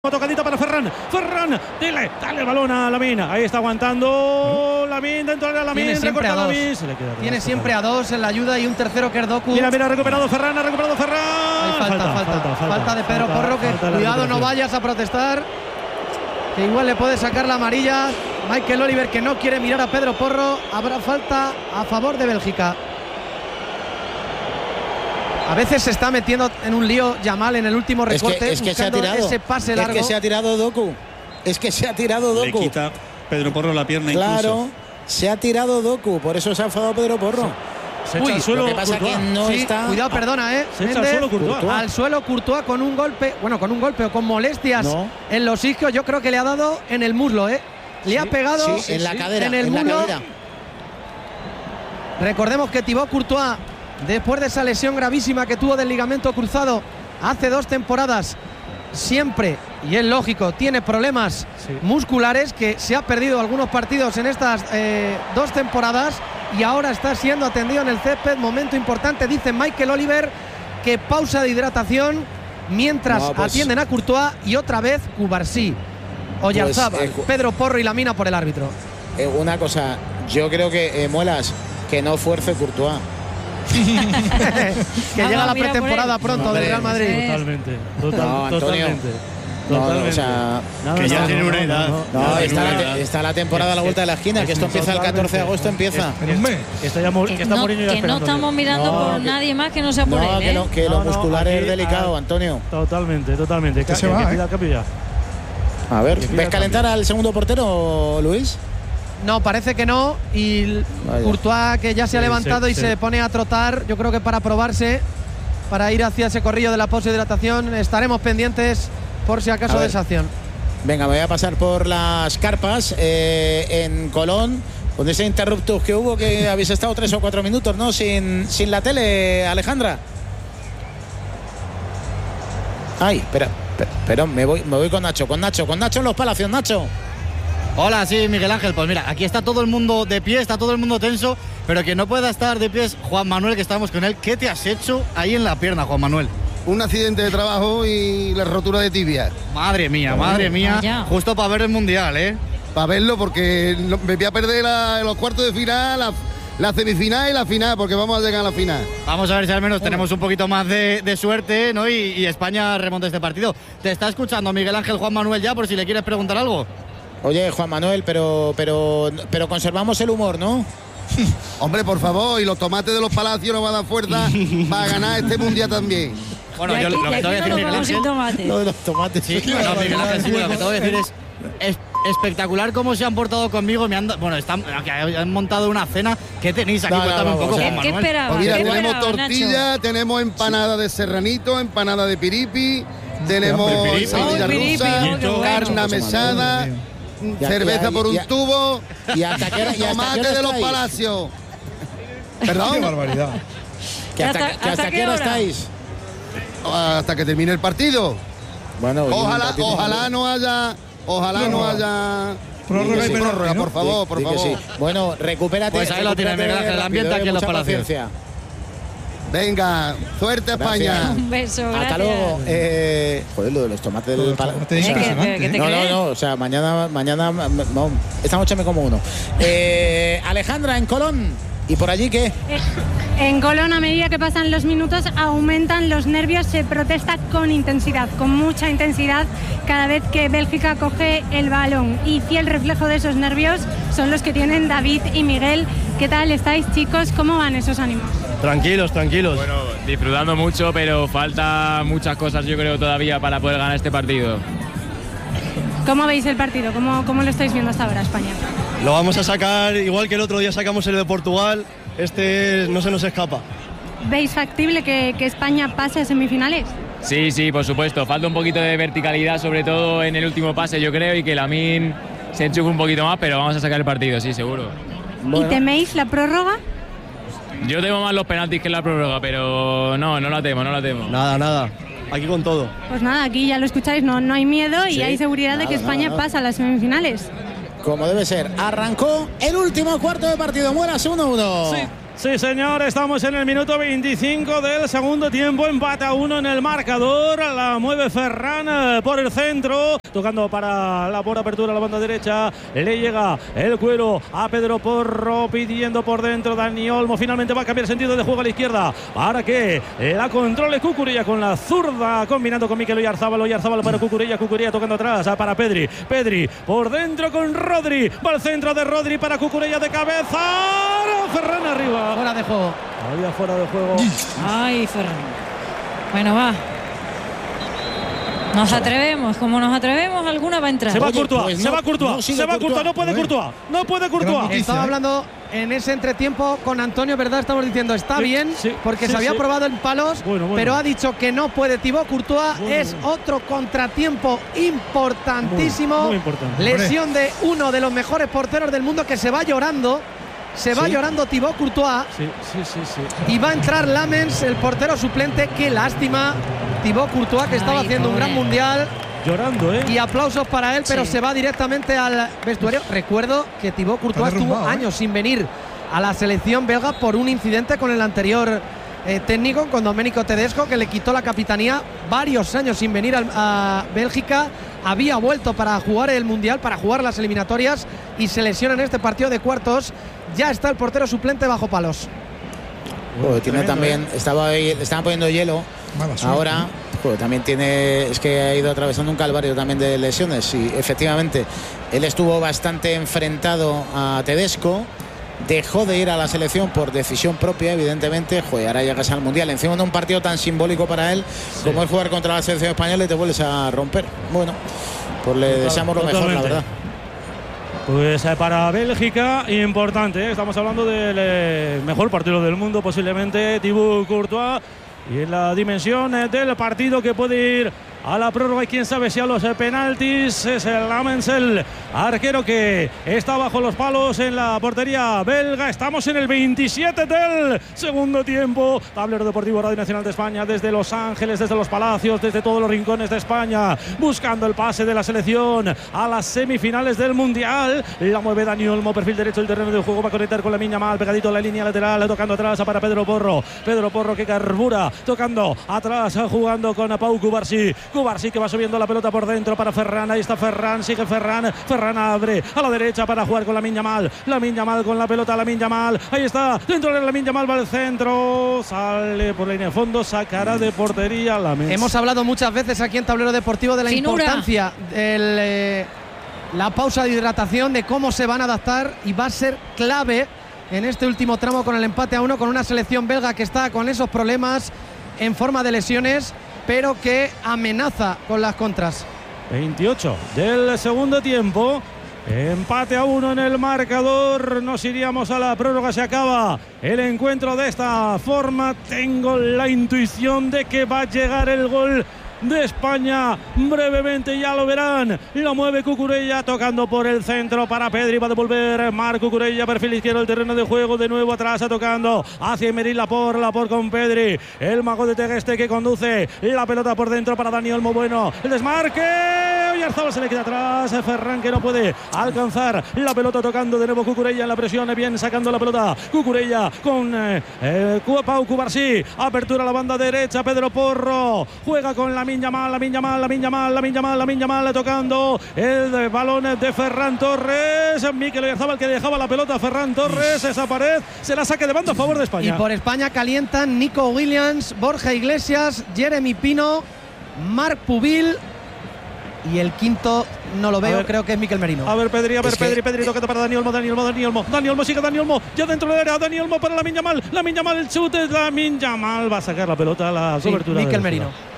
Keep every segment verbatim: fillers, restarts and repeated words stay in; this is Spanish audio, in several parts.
Tocadita para Ferran, Ferran, dile, dale el balón a Lamine, ahí está aguantando Lamine, dentro de Lamine, recorta Lamine, se le queda tiene siempre a dos en la ayuda y un tercero que es Doku. Mira, mira, ha recuperado Ferran, ha recuperado Ferran. Hay falta, falta, falta, falta, falta, falta de Pedro falta, Porro, que falta cuidado, no vayas a protestar, que igual le puede sacar la amarilla. Michael Oliver, que no quiere mirar a Pedro Porro, habrá falta a favor de Bélgica. A veces se está metiendo en un lío Yamal en el último recorte. Es que, es que se ha tirado. Ese pase largo. Es que se ha tirado Doku. Es que se ha tirado Doku. Le quita Pedro Porro la pierna claro, incluso. Claro, se ha tirado Doku. Por eso se ha enfadado Pedro Porro. Se echa Uy, al suelo, lo que pasa Courtois. que no sí, está. Cuidado, perdona, eh. Se echa al suelo Courtois. Courtois. Al suelo Courtois con un golpe, bueno, con un golpe o con molestias no. en los isquios. Yo creo que le ha dado en el muslo, eh. Le sí, ha pegado sí, en la cadera, en el en muslo. la cadera. Recordemos que Thibaut Courtois, después de esa lesión gravísima que tuvo del ligamento cruzado hace dos temporadas, siempre, y es lógico, tiene problemas sí. musculares, que se ha perdido algunos partidos en estas eh, dos temporadas y ahora está siendo atendido en el césped. Momento importante, dice Michael Oliver, que pausa de hidratación mientras no, pues, atienden a Courtois, y otra vez Cubarsí, Oyarzábal, pues, eh, Pedro Porro y Lamina por el árbitro. Eh, una cosa, yo creo que eh, Muelas, que no fuerce Courtois. que llega la pretemporada pronto no, del Real Madrid. Sí. Totalmente, total, no, Antonio. totalmente. No, totalmente. No, o sea, no, que ya no, tiene no, una edad. No, no, no, está, la te, está la temporada a la vuelta de la esquina, que esto empieza el catorce de agosto, empieza. En un mes. Que está, ya, que está no, Mourinho ya que no estamos mirando no, por que, nadie más que no sea por no, él. Que, ¿eh? no, que no, lo muscular no, es delicado, a, Antonio. Totalmente, totalmente. Que se va, que ¿eh? Capilla. A ver, ¿ves calentar al segundo portero, Luis? No, parece que no. Y Vaya. Courtois, que ya se ha levantado sí, sí, y sí. se pone a trotar, yo creo que para probarse, para ir hacia ese corrillo de la poshidratación. Estaremos pendientes por si acaso de esa acción. Venga, me voy a pasar por las carpas eh, en Colón, con ese interruptus que hubo, que habéis estado tres o cuatro minutos, ¿no? Sin, sin la tele, Alejandra. Ay, espera, pero me voy, me voy con Nacho, con Nacho, con Nacho en los Palacios, Nacho. Hola, sí, Miguel Ángel. Pues mira, aquí está todo el mundo de pie, está todo el mundo tenso, pero que no pueda estar de pie es Juan Manuel, que estamos con él. ¿Qué te has hecho ahí en la pierna, Juan Manuel? Un accidente de trabajo y la rotura de tibia. Madre mía, madre mía. Vaya. Justo para ver el Mundial, ¿eh? Para verlo, porque me voy a perder la, los cuartos de final, la, la semifinal y la final, porque vamos a llegar a la final. Vamos a ver si al menos bueno. tenemos un poquito más de, de suerte, ¿no? Y, y España remonta este partido. Te está escuchando Miguel Ángel Juan Manuel ya, por si le quieres preguntar algo. Oye, Juan Manuel, pero, pero, pero conservamos el humor, ¿no? Hombre, por favor, y los tomates de los Palacios nos van a dar fuerza para ganar este Mundial también. Bueno, aquí, yo lo que te voy a decir, no Miguel Ángel, tomates. Lo de los tomates. Sí, sí, no, Miguel Ángel, sí, lo que te voy a decir es, es espectacular cómo se han portado conmigo. Me han, bueno, están, han montado una cena. ¿Qué tenéis aquí? No, Cuéntame no, un poco, ¿Qué, Juan Manuel. ¿Qué esperaba? Pues mira, ¿Qué tenemos esperaba, tortilla, Nacho? tenemos empanada de serranito, empanada de piripi, tenemos piripi. ensalada Oh, piripi, rusa, oh, qué bueno. carne mesada, Ya, cerveza ya, por un ya, tubo, ¿Y hasta qué hora, y hasta tomate qué hora de los estáis? Palacios. ¿Perdón? Qué barbaridad. ¿Que hasta, ¿Hasta- que hasta hasta qué qué hora hora? estáis? Hasta que termine el partido. Bueno, Ojalá, ojalá no haya, ojalá no haya Prórroga y sí, penalti, prórroga, ¿no? por favor, por Di que favor. sí. Bueno, recupérate. Pues ahí lo tienes, recupérate Miguel Ángel, el rápido, ambiente aquí en los mucha Palacios. paciencia. Venga, suerte Gracias. España. Un beso, gracias. Hasta luego. Eh, joder, lo de los tomates Lo de del los pala- tomates es Eh, que- impresionante, que te ¿eh? No, no, crees? no, o sea, mañana, mañana, no, esta noche me como uno. Eh, Alejandra, en Colón. ¿Y por allí qué? En Colón, a medida que pasan los minutos, aumentan los nervios, se protesta con intensidad, con mucha intensidad, cada vez que Bélgica coge el balón. Y fiel reflejo de esos nervios son los que tienen David y Miguel. ¿Qué tal estáis, chicos? ¿Cómo van esos ánimos? Tranquilos, tranquilos. Bueno, disfrutando mucho, pero falta muchas cosas, yo creo, todavía para poder ganar este partido. ¿Cómo veis el partido? ¿Cómo, cómo lo estáis viendo hasta ahora, España? Lo vamos a sacar, igual que el otro día sacamos el de Portugal, este no se nos escapa. ¿Veis factible que, que España pase a semifinales? Sí, sí, por supuesto. Falta un poquito de verticalidad, sobre todo en el último pase, yo creo, y que Lamine se enchufe un poquito más, pero vamos a sacar el partido, sí, seguro. ¿Y teméis la prórroga? Yo temo más los penaltis que la prórroga, pero no, no la temo, no la temo. Nada, nada. Aquí con todo. Pues nada, aquí ya lo escucháis, no, no hay miedo y Sí, hay seguridad nada, de que España nada, nada. pasa a las semifinales. Como debe ser. Arrancó el último cuarto de partido. Muelas uno uno. Sí. Sí, señor, estamos en el minuto veinticinco del segundo tiempo. Empate a uno en el marcador. La mueve Ferran por el centro. Tocando para la por apertura a la banda derecha. Le llega el cuero a Pedro Porro. Pidiendo por dentro Dani Olmo. Finalmente va a cambiar sentido de juego a la izquierda. Para que la controle Cucurella con la zurda. Combinando con Mikel Oyarzábal. Oyarzábal para Cucurella. Cucurella tocando atrás para Pedri. Pedri por dentro con Rodri. Va al centro de Rodri para Cucurella de cabeza. Ferran arriba. Fuera de juego. Había fuera de juego. Ay, Ferran. Bueno, va. Nos atrevemos, como nos atrevemos, alguna va a entrar. Se va Oye, Courtois, pues se no, va Courtois, no se va Courtois, no puede Courtois, no puede Courtois. Estaba hablando en ese entretiempo con Antonio, ¿verdad? Estamos diciendo, está Sí, bien, sí, porque sí, se había sí. probado en palos, Bueno, bueno. pero ha dicho que no puede. Thibaut Courtois Bueno, es bueno. otro contratiempo importantísimo. Muy, muy importante. Lesión de uno de los mejores porteros del mundo que se va llorando. Se va Sí. llorando Thibaut Courtois. Sí, sí, sí, sí. Y va a entrar Lamens, el portero suplente. Qué lástima. Thibaut Courtois, que estaba Ay, haciendo un pobre. gran mundial. Llorando, ¿eh? Y aplausos para él, pero Sí. se va directamente al vestuario. Recuerdo que Thibaut Courtois Está estuvo derrumbado, ¿eh? años sin venir a la selección belga por un incidente con el anterior eh, técnico, con Domenico Tedesco, que le quitó la capitanía. Varios años sin venir al- a Bélgica. Había vuelto para jugar el Mundial, para jugar las eliminatorias, y se lesiona en este partido de cuartos. Ya está el portero suplente bajo palos. Joder, tiene Tremendo, también, estaba ahí, le estaban poniendo hielo. Mala suerte. Ahora, joder, también tiene, es que ha ido atravesando un calvario también de lesiones. Y efectivamente, él estuvo bastante enfrentado a Tedesco. Dejó de ir a la selección por decisión propia, evidentemente. Joder, ahora llegas al Mundial. Encima de un partido tan simbólico para él como es jugar contra la selección española y te vuelves a romper. Bueno, pues le Total- deseamos lo mejor, la totalmente. verdad. Pues eh, para Bélgica, importante, ¿eh? Estamos hablando del eh, mejor partido del mundo, posiblemente, Thibaut Courtois. Y en la dimensión eh, del partido que puede ir a la prórroga y quién sabe si a los eh, penaltis, es el Lamens, el arquero que está bajo los palos en la portería belga. Estamos en el veintisiete del segundo tiempo. Tablero Deportivo Radio Nacional de España, desde Los Ángeles, desde los Palacios, desde todos los rincones de España, buscando el pase de la selección a las semifinales del Mundial. La mueve Dani Olmo, perfil derecho del terreno de juego, va a conectar con la Miña Mal, pegadito a la línea lateral, tocando atrás para Pedro Porro. Pedro Porro que carbura, tocando atrás, jugando con Pau Cubarsí. Cubarsí que va subiendo la pelota por dentro para Ferran. Ahí está Ferran, sigue Ferran. Ferran abre a la derecha para jugar con la Miña Mal. La Miña Mal con la pelota, la Miña Mal. Ahí está, dentro de la Miña Mal va al centro. Sale por la línea de fondo, sacará de portería la mesa. Hemos hablado muchas veces aquí en Tablero Deportivo de la Finura. importancia del, eh, la pausa de hidratación, de cómo se van a adaptar, y va a ser clave en este último tramo con el empate a uno, con una selección belga que está con esos problemas en forma de lesiones, pero que amenaza con las contras. veintiocho del segundo tiempo. Empate a uno en el marcador. Nos iríamos a la prórroga. Se acaba el encuentro de esta forma. Tengo la intuición de que va a llegar el gol de España brevemente, ya lo verán. Lo mueve Cucurella tocando por el centro para Pedri, va a devolver Marc Cucurella, perfil izquierdo del terreno de juego, de nuevo atrás, tocando hacia Emery Laporte, Laporte con Pedri, el mago de Tegeste que conduce la pelota por dentro para Dani Olmo. Bueno, el desmarque, Oyarzábal se le queda atrás, Ferran que no puede alcanzar la pelota, tocando de nuevo Cucurella en la presión, bien sacando la pelota Cucurella con eh, eh, Pau Cubarsí, apertura a la banda derecha, Pedro Porro juega con la Miña Mal, la Miña Mal, la Miña Mal, la Miña Mal, la Miña Mal, tocando el balón de Ferran Torres. Mikel Oyarzábal que dejaba la pelota a Ferran Torres. Esa pared se la saque de banda a favor de España. Y por España calientan Nico Williams, Borja Iglesias, Jeremy Pino, Marc Pubil. Y el quinto no lo veo, ver, creo que es Mikel Merino. A ver, Pedri, a ver, Es que- Pedri, Pedri, tocando para Dani Olmo, Dani Olmo, Dani Olmo, Dani Olmo, sigue Dani Olmo, ya dentro del área, Dani Olmo para la Miña Mal, la Miña Mal, el chute, la Miña Mal, va a sacar la pelota a la Sí, cobertura. de Mikel Bélgica. Merino.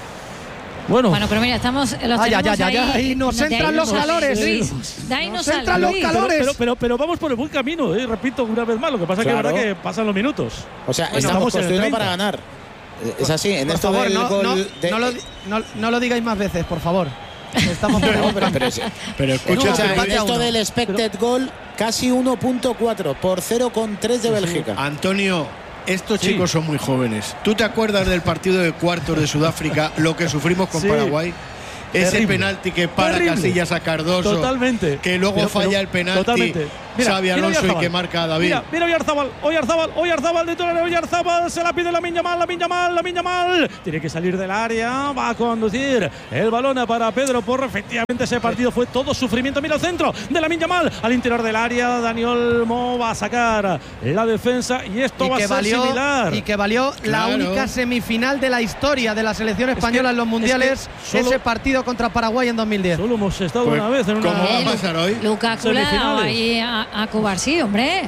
Bueno, Bueno, pero mira, estamos. Los Ay, tenemos ay, ay, ahí. ay, nos De ahí entran no los sale, calores. Luis. De ahí no Nos sale, entran los Luis. calores. pero, pero, pero vamos por el buen camino, eh, repito una vez más, lo que pasa es que Claro. es verdad que pasan los minutos. O sea, Bueno, estamos estamos en el construyendo treinta. para ganar. Es así, en Por esto favor, del no, gol no, de- no lo, no- no lo digáis más veces, por favor. Estamos por el No, buen pero, camino. pero, sí. Pero escucha, Escucha, en empate a esto uno. del expected goal, casi uno punto cuatro por cero coma tres de Bélgica. Antonio, estos Sí. chicos son muy jóvenes. ¿Tú te acuerdas del partido de cuartos de Sudáfrica, lo que sufrimos con Sí. Paraguay? Ese Terrible. penalti que para Terrible. Casillas a Cardoso, Totalmente. que luego Pero- falla pero- el penalti totalmente. Mira, Xavi mira Alonso y Oyarzabal. que marca a David. Mira, mira Oyarzabal, Oyarzabal, Oyarzabal dentro de Oyarzabal, se la pide Lamine Yamal, Lamine Yamal, Lamine Yamal. Tiene que salir del área, va a conducir el balón para Pedro Porro. Efectivamente ese partido fue todo sufrimiento. Mira el centro de Lamine Yamal al interior del área. Dani Olmo va a sacar la defensa y esto y va a que ser valió, similar. Y que valió Claro. la única semifinal de la historia de la selección española que- en los mundiales, es que solo- ese partido contra Paraguay en dos mil diez. Solo hemos estado Pues, una vez en una ¿cómo va a pasar hoy? Lukaku le ha dado Semifinales. ahí a, a Cubarsí, hombre.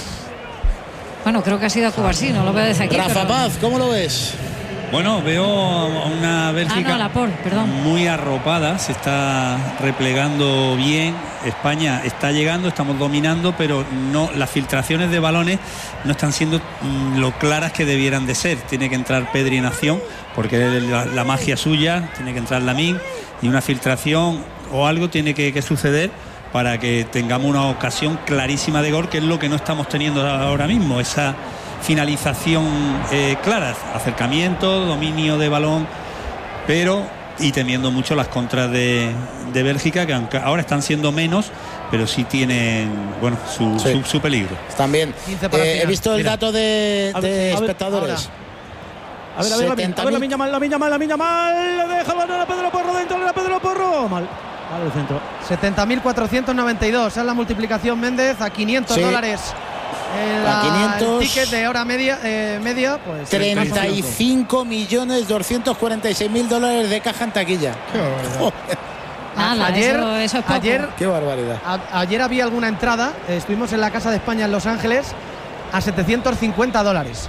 Bueno, creo que ha sido a Cubarsí, no lo veo desde aquí. Rafa pero- Paz, ¿cómo lo ves? Bueno, veo a una Bélgica Ah, no, Laporte, perdón. muy arropada, se está replegando bien. España está llegando, estamos dominando, pero no, las filtraciones de balones no están siendo mm, lo claras que debieran de ser. Tiene que entrar Pedri en acción, porque es la, la magia suya, tiene que entrar Lamine, y una filtración o algo tiene que, que suceder para que tengamos una ocasión clarísima de gol, que es lo que no estamos teniendo ahora mismo, esa finalización eh, clara, acercamiento, dominio de balón, pero y temiendo mucho las contras de, de Bélgica, que aunque ahora están siendo menos, pero sí tienen, bueno, su, Sí. su, su peligro. También. quince para Eh, final. he visto el Mira. dato de, A ver, de a ver, espectadores. A ver, a ver, setenta a ver, la mil. miña mal, la miña mal, la miña mal. Le deja el balón a Pedro Porro dentro, le da Pedro Porro. Mal. Mal el centro. setenta mil cuatrocientos noventa y dos es la multiplicación, Méndez, a quinientos Sí. dólares. El, A quinientos. el ticket de hora media, eh, media pues treinta y cinco millones doscientos cuarenta y seis mil dólares de caja en taquilla. Joder, Nada, ayer, eso, eso es poco. ayer, qué barbaridad. a- ayer había alguna entrada, eh, estuvimos en la Casa de España en Los Ángeles a setecientos cincuenta dólares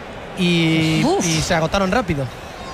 y, Uf. y se agotaron rápido.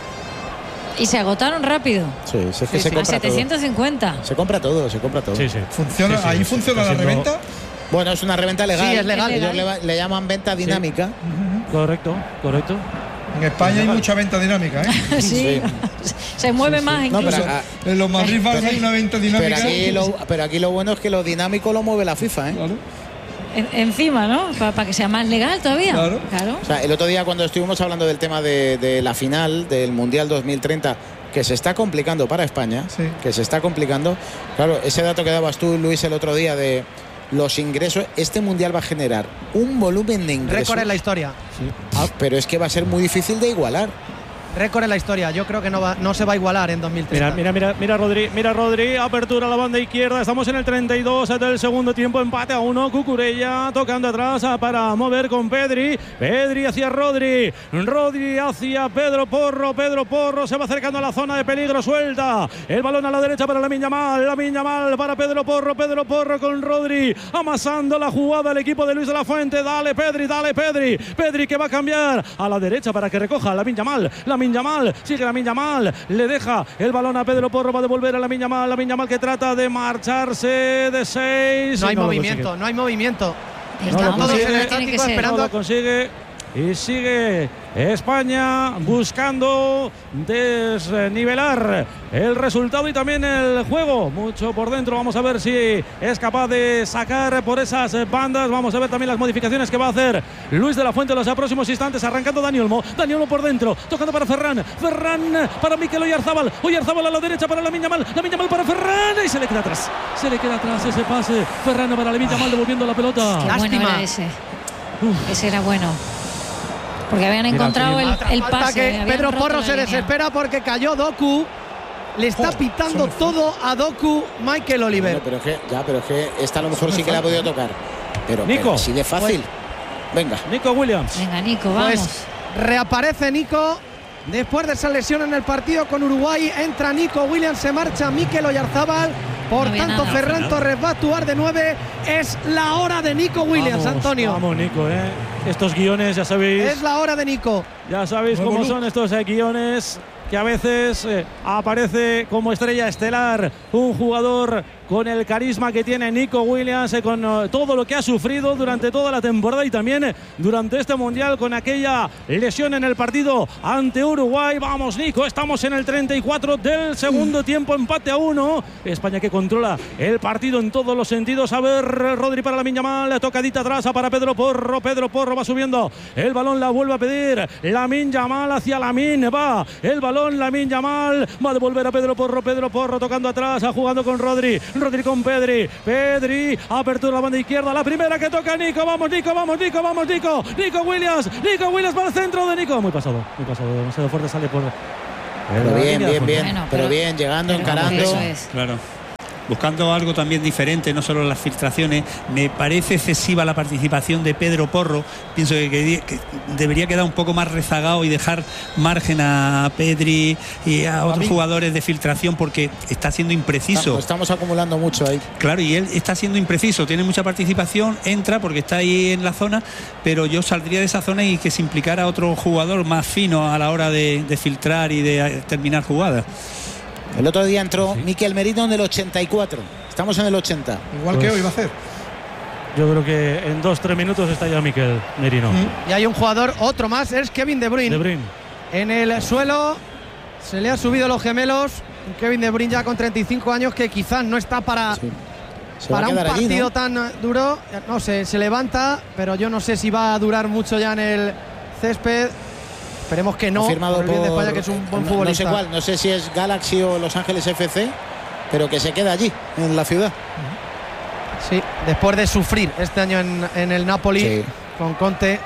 Y se agotaron rápido. Sí, si es que Sí, se sí. A compra setecientos cincuenta. todo. Se compra todo, se compra todo. Sí, sí. ¿Funciona? Sí, sí, ¿Ahí sí, funciona está la siendo- reventa? Bueno, es una reventa legal. Sí, es legal. Ellos le, va- le llaman venta dinámica. Correcto, correcto. En España hay mucha venta dinámica, ¿eh? Sí. Se mueve más No, incluso. pero, ah, En los Madrid Fans hay una venta pero dinámica. aquí lo, pero aquí lo bueno es que lo dinámico lo mueve la FIFA, ¿eh? Claro. En- encima, ¿no? Para que sea más legal todavía. Claro. O sea, el otro día cuando estuvimos hablando del tema de, de la final del Mundial dos mil treinta, que se está complicando para España, Sí. que se está complicando, claro, ese dato que dabas tú, Luis, el otro día de los ingresos, este Mundial va a generar un volumen de ingresos, Récord en la historia. ah, pero es que va a ser muy difícil de igualar. Récord en la historia. Yo creo que no, va, no se va a igualar en dos mil treinta. Mira, mira, mira, mira Rodri, mira Rodri, apertura a la banda izquierda, estamos en el treinta y dos del segundo tiempo, empate a uno, Cucurella tocando atrás para mover con Pedri, Pedri hacia Rodri, Rodri hacia Pedro Porro, Pedro Porro se va acercando a la zona de peligro, suelta el balón a la derecha para Lamine Yamal, Lamine Yamal para Pedro Porro, Pedro Porro con Rodri, amasando la jugada el equipo de Luis de la Fuente, dale Pedri, dale Pedri, Pedri que va a cambiar a la derecha para que recoja Lamine Yamal, Lamine Yamal, sigue Lamine Yamal, le deja el balón a Pedro Porro, va a devolver a Lamine Yamal, Lamine Yamal que trata de marcharse de seis. No hay y lo movimiento, consigue. no hay movimiento. No Están lo todos consigue, en el tiene que estático ser. esperando no a lo consigue y sigue España buscando desnivelar el resultado y también el juego. Mucho por dentro. Vamos a ver si es capaz de sacar por esas bandas. Vamos a ver también las modificaciones que va a hacer Luis de la Fuente en los próximos instantes. Arrancando Dani Olmo. Dani Olmo por dentro. Tocando para Ferran. Ferran para Mikel Oyarzabal. Oyarzabal a la derecha para Lamine Yamal. Lamine Yamal para Ferran. Y se le queda atrás. Se le queda atrás ese pase. Ferran para Lamine Yamal devolviendo la pelota. Qué bueno Lástima. era ese. Ese era bueno. Porque habían Mira, encontrado el, Otra el falta pase. que habían Pedro roto Porro la se línea. desespera porque cayó Doku. Le está pitando todo a Doku Michael Oliver. Bueno, pero es que, ya, pero es que esta a lo mejor sí que la ha podido tocar. Pero, Nico. pero así de fácil. Venga. Nico Williams. Venga, Nico, vamos. Pues reaparece Nico. Después de esa lesión en el partido con Uruguay, entra Nico Williams, se marcha Mikel Oyarzabal. Por No había tanto, nada. Ferran Torres va a actuar de nueve. Es la hora de Nico Williams, Vamos, Antonio. Vamos, Nico, ¿eh? Estos guiones, ya sabéis. Es la hora de Nico. Ya sabéis Nuevo cómo look. son estos eh, guiones, que a veces eh, aparece como estrella estelar un jugador con el carisma que tiene Nico Williams, eh, con eh, todo lo que ha sufrido durante toda la temporada y también eh, durante este Mundial con aquella lesión en el partido ante Uruguay. Vamos, Nico, estamos en el treinta y cuatro del segundo tiempo, empate a uno. España que controla el partido en todos los sentidos. A ver, Rodri para Lamine Yamal, tocadita atrás para Pedro Porro. Pedro Porro va subiendo el balón, la vuelve a pedir Lamine Yamal hacia Lamine, va el balón, Lamine Yamal va a devolver a Pedro Porro. Pedro Porro tocando atrás, jugando con Rodri. Rodri con Pedri. Pedri, apertura la banda izquierda. La primera que toca Nico. Vamos, Nico, vamos, Nico, vamos, Nico. Nico Williams. Nico Williams para el centro de Nico. Muy pasado, muy pasado. Demasiado fuerte, sale por. Pero bien, bien, bien. Bueno, pero, pero bien, llegando, pero encarando. Eso es. Claro. Buscando algo también diferente, no solo las filtraciones. Me parece excesiva la participación de Pedro Porro. Pienso que, que, que debería quedar un poco más rezagado y dejar margen a Pedri y a otros a jugadores de filtración, porque está siendo impreciso. Estamos, estamos acumulando mucho ahí. Claro, y él está siendo impreciso, tiene mucha participación, entra porque está ahí en la zona, pero yo saldría de esa zona y que se implicara otro jugador más fino a la hora de, de filtrar y de terminar jugadas. El otro día entró ¿Sí? Mikel Merino en el ochenta y cuatro. Estamos en el ochenta. Igual pues, que hoy va a hacer. Yo creo que en dos, tres minutos está ya Mikel Merino. Mm. Y hay un jugador, otro más, es Kevin De Bruyne. De Bruyne. En el suelo se le ha subido los gemelos. Kevin De Bruyne ya con treinta y cinco años, que quizás no está para, sí. para un partido allí, ¿no? tan duro. No sé, se levanta, pero yo no sé si va a durar mucho ya en el césped. Esperemos que no. Firmado por, de España, que es un buen no, futbolista. No sé cuál, no sé si es Galaxy o Los Ángeles F C, pero que se queda allí, en la ciudad. Sí, después de sufrir este año en, en el Napoli, sí. con Conte,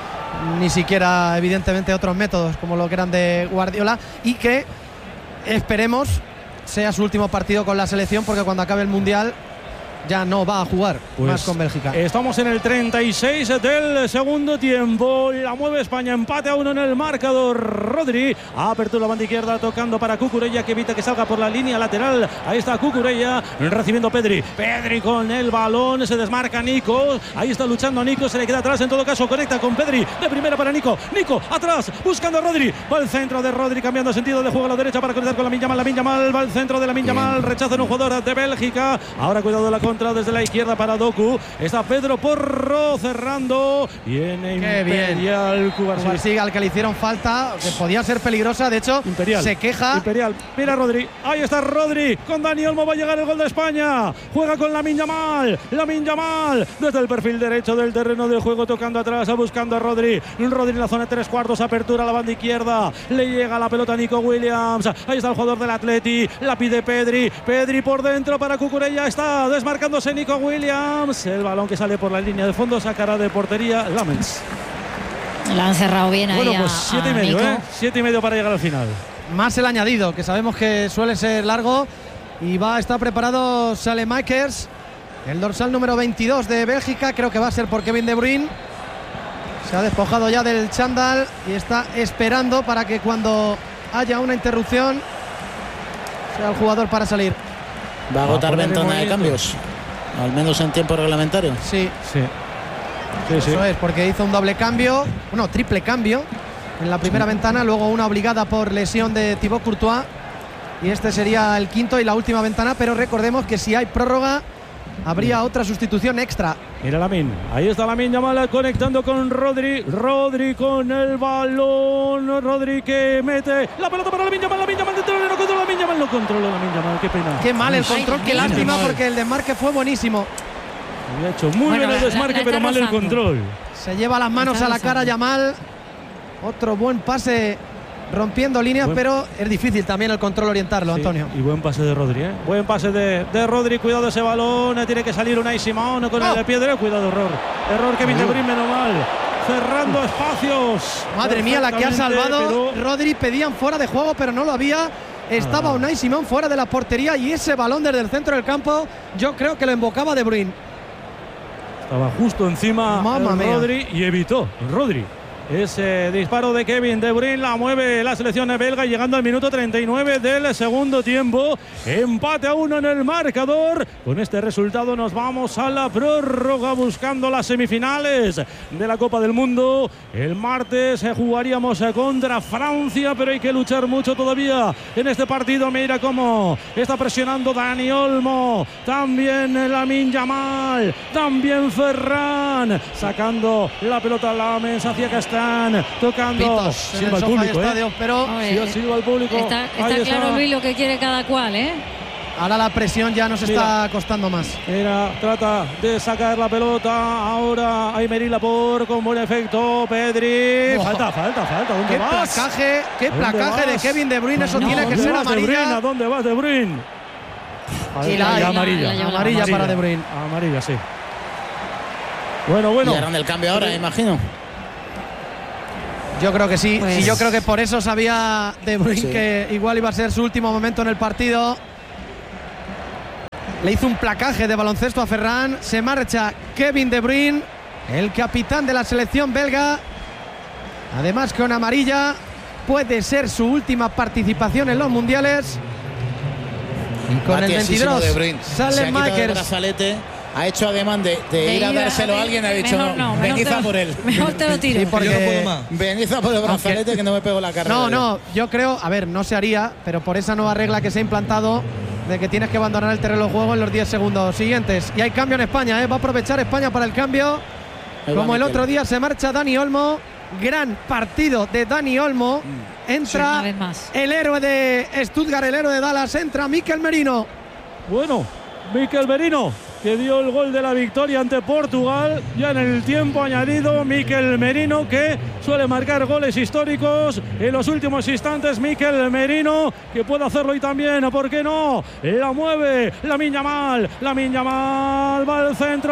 ni siquiera, evidentemente, otros métodos como lo que eran de Guardiola, y que esperemos sea su último partido con la selección, porque cuando acabe el Mundial ya no va a jugar pues más con Bélgica. Estamos en el treinta y seis del segundo tiempo. La mueve España, empate a uno en el marcador. Rodri, apertura la banda izquierda, tocando para Cucurella, que evita que salga por la línea lateral. Ahí está Cucurella, recibiendo Pedri. Pedri con el balón, se desmarca Nico. Ahí está luchando Nico, se le queda atrás. En todo caso, conecta con Pedri. De primera para Nico. Nico atrás, buscando a Rodri. Va al centro de Rodri, cambiando sentido de juego a la derecha para conectar con Lamine Yamal. Lamine Yamal va al centro de Lamine Yamal. Rechaza en un jugador de Bélgica. Ahora cuidado de la contra desde la izquierda para Doku. Está Pedro Porro cerrando. Viene Imperial Cubarsí, al que le hicieron falta, que podía ser peligrosa. De hecho, Imperial. se queja. Imperial. Mira Rodri. Ahí está Rodri. Con Dani Olmo va a llegar el gol de España. Juega con Lamine Yamal. Lamine Yamal desde el perfil derecho del terreno de juego, tocando atrás, buscando a Rodri. Rodri en la zona de tres cuartos. Apertura a la banda izquierda. Le llega la pelota a Nico Williams. Ahí está el jugador del Atleti. La pide Pedri. Pedri por dentro para Cucurella. Está desmarcándose Nico Williams. El balón que sale por la línea de fondo, sacará de portería Lamens. La han cerrado bien bueno, ahí. Bueno, pues siete y medio, ¿eh? Siete y medio para llegar al final. Más el añadido, que sabemos que suele ser largo. Y va a estar preparado Salemakers, el dorsal número veintidós de Bélgica. Creo que va a ser por Kevin De Bruyne. Se ha despojado ya del chándal y está esperando para que cuando haya una interrupción sea el jugador para salir. Va a agotar ventana de cambios, al menos en tiempo reglamentario. Sí, sí. sí Eso sí. es, porque hizo un doble cambio, bueno, triple cambio en la primera sí. ventana, luego una obligada por lesión de Thibaut Courtois, y este sería el quinto y la última ventana, pero recordemos que si hay prórroga habría otra sustitución extra. Mira Lamine, ahí está Lamine Yamal conectando con Rodri. Rodri con el balón. Rodri que mete la pelota para Lamine Yamal. Lamine Yamal dentro del no controla. Lamine Yamal no controla. Lamine Yamal, qué pena. Qué mal el control, qué lástima, porque el desmarque fue buenísimo. Ha hecho muy bueno, bien el desmarque, la, la pero mal el control. Se lleva las manos a la cara Yamal. Otro buen pase rompiendo líneas, buen, pero es difícil también el control orientarlo, sí, Antonio. Y buen pase de Rodri, ¿eh? Buen pase de, de Rodri, cuidado ese balón, tiene que salir Unai Simón con oh. el de piedra, cuidado, error. Error Kevin De Bruyne, menos mal. Cerrando espacios. Madre mía, la que ha salvado pero... Rodri, pedían fuera de juego, pero no lo había. Estaba ah. Unai Simón fuera de la portería y ese balón desde el centro del campo, yo creo que lo invocaba De Bruyne. Estaba justo encima Rodri y evitó Rodri ese disparo de Kevin De Bruyne. La mueve la selección belga, llegando al minuto treinta y nueve del segundo tiempo. Empate a uno en el marcador. Con este resultado nos vamos a la prórroga, buscando las semifinales de la Copa del Mundo. El martes jugaríamos contra Francia, pero hay que luchar mucho todavía en este partido. Mira cómo está presionando Dani Olmo, también Lamine Yamal, también Ferran, sacando la pelota a Lamens hacia Castell. Tocando. Pitos, silba al público, ¿eh? Pero sí, silba al público. Está, está claro, está. Luis, lo que quiere cada cual, ¿eh? Ahora la presión ya nos Mira, está costando más. Mira, trata de sacar la pelota. Ahora Aymeri Laporte con buen efecto. Pedri. Oh. Falta, falta, falta. ¿Dónde qué vas? Placaje, qué placaje de Kevin De Bruyne. Eso no, tiene que ser amarilla. ¿A dónde vas, De Bruyne? Y la, y amarilla. La, la, la, amarilla para De Bruyne. Amarilla, sí. Bueno, bueno. Y harán el cambio ahora, imagino. Yo creo que sí. Pues... Y yo creo que por eso sabía De Bruyne sí. que igual iba a ser su último momento en el partido. Le hizo un placaje de baloncesto a Ferran. Se marcha Kevin De Bruyne, el capitán de la selección belga. Además, con amarilla, puede ser su última participación en los mundiales. Y con el veintidós sale Makers. Ha hecho ademán de, de, de ir a dárselo a alguien, ha dicho mejor no, Beniza lo, por él. Mejor te lo tiro. Sí, porque yo no puedo más. Beniza por el brazalete, aunque, que no me pego la carrera. No, no, yo creo, a ver, no se haría, pero por esa nueva regla que se ha implantado de que tienes que abandonar el terreno de juego en los diez segundos siguientes. Y hay cambio en España, ¿eh? Va a aprovechar España para el cambio. Como el otro día se marcha Dani Olmo. Gran partido de Dani Olmo. Entra sí, el héroe de Stuttgart, el héroe de Dallas. Entra Mikel Merino. Bueno, Mikel Merino, que dio el gol de la victoria ante Portugal. Ya en el tiempo añadido, Mikel Merino, que suele marcar goles históricos en los últimos instantes. Mikel Merino, que puede hacerlo y también, ¿por qué no? La mueve Lamine Yamal. Lamine Yamal va al centro.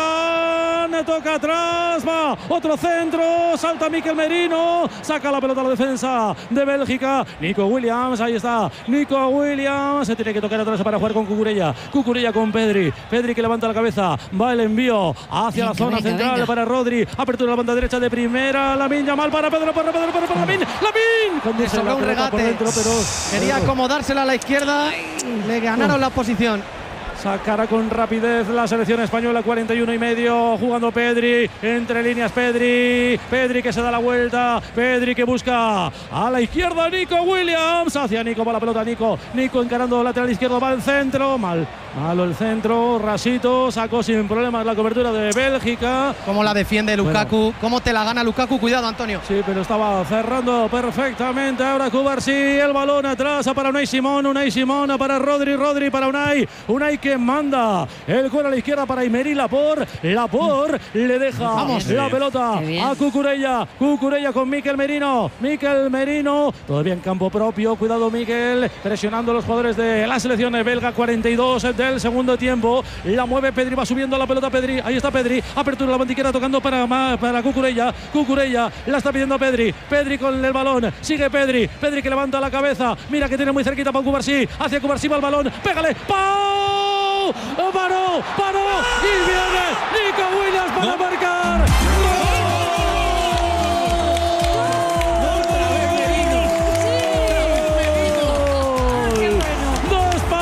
Ferran toca atrás. Va otro centro. Salta Mikel Merino. Saca la pelota a la defensa de Bélgica. Nico Williams, ahí está. Nico Williams. Se tiene que tocar atrás para jugar con Cucurella. Cucurella con Pedri. Pedri que levanta la cabeza, va el envío hacia venga, la zona venga, central venga. para Rodri, apertura de la banda derecha de primera, Lamine Yamal para Pedro, para Pedro, para Lamine, Lamine, le sobró un regate, dentro, pero... quería acomodársela a la izquierda, le ganaron uh. la posición. Sacará con rapidez la selección española, cuarenta y uno y medio, jugando Pedri, entre líneas Pedri, Pedri que se da la vuelta, Pedri que busca a la izquierda, Nico Williams, hacia Nico, va la pelota Nico, Nico encarando lateral izquierdo, va al centro, mal, malo el centro, rasito, sacó sin problemas la cobertura de Bélgica. ¿Cómo la defiende Lukaku? Bueno. ¿Cómo te la gana Lukaku? Cuidado, Antonio. Sí, pero estaba cerrando perfectamente, ahora Cubarsí, el balón atrás para Unai Simón, Unai Simón para Rodri, Rodri para Unai, Unai que manda el gol a la izquierda para Aymeric Laporte. Laporte le deja Vamos. la pelota a Cucurella. Cucurella con Mikel Merino. Mikel Merino todavía en campo propio. Cuidado Mikel, presionando a los jugadores de la selección belga. cuarenta y dos del segundo tiempo. La mueve Pedri, va subiendo la pelota Pedri. Ahí está Pedri. Apertura la bandiquera tocando para, para Cucurella. Cucurella la está pidiendo Pedri. Pedri con el balón. Sigue Pedri. Pedri que levanta la cabeza. Mira que tiene muy cerquita para Cubarsí. Hacia Cubarsí va el balón. Pégale. ¡Pau! Paró, paró, y